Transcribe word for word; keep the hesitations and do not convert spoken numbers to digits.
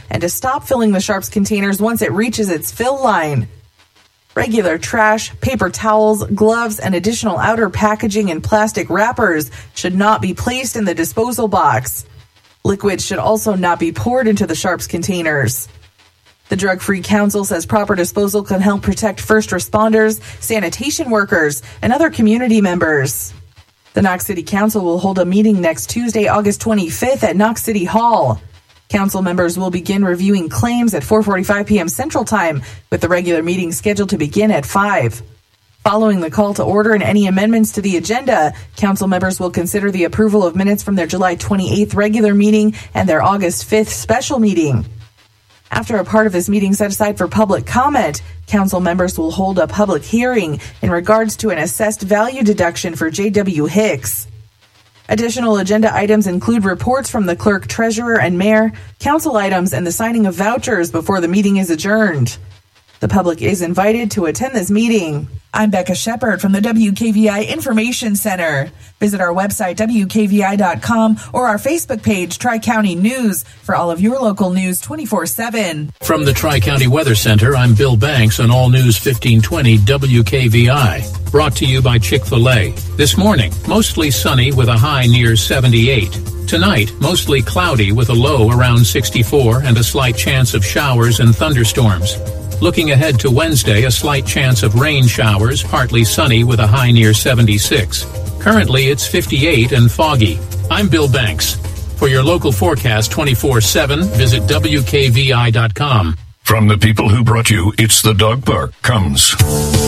and to stop filling the Sharps containers once it reaches its fill line. Regular trash, paper towels, gloves, and additional outer packaging and plastic wrappers should not be placed in the disposal box. Liquids should also not be poured into the Sharps containers. The Drug Free Council says proper disposal can help protect first responders, sanitation workers, and other community members. The Knox City Council will hold a meeting next Tuesday, August twenty-fifth at Knox City Hall. Council members will begin reviewing claims at four forty-five p.m. Central Time, with the regular meeting scheduled to begin at five. Following the call to order and any amendments to the agenda, council members will consider the approval of minutes from their July twenty-eighth regular meeting and their August fifth special meeting. After a part of this meeting set aside for public comment, council members will hold a public hearing in regards to an assessed value deduction for J W Hicks. Additional agenda items include reports from the clerk, treasurer, and mayor, council items, and the signing of vouchers before the meeting is adjourned. The public is invited to attend this meeting. I'm Becca Shepard from the W K V I Information Center. Visit our website, W K V I dot com, or our Facebook page, Tri-County News, for all of your local news twenty-four seven. From the Tri-County Weather Center, I'm Bill Banks on All News fifteen twenty W K V I. Brought to you by Chick-fil-A. This morning, mostly sunny with a high near seventy-eight. Tonight, mostly cloudy with a low around sixty-four and a slight chance of showers and thunderstorms. Looking ahead to Wednesday, a slight chance of rain showers, partly sunny with a high near seventy-six. Currently, it's fifty-eight and foggy. I'm Bill Banks. For your local forecast twenty-four seven, visit W K V I dot com. From the people who brought you It's the Dog Park comes